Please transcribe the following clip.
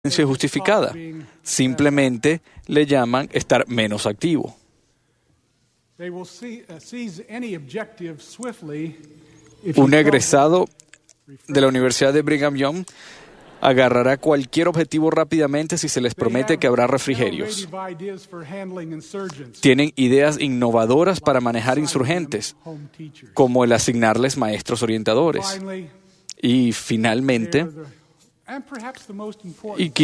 justificada. Simplemente le llaman estar menos activo. Un egresado de la Universidad de Brigham Young agarrará cualquier objetivo rápidamente si se les promete que habrá refrigerios. Tienen ideas innovadoras para manejar insurgentes, como el asignarles maestros orientadores. Y finalmente, y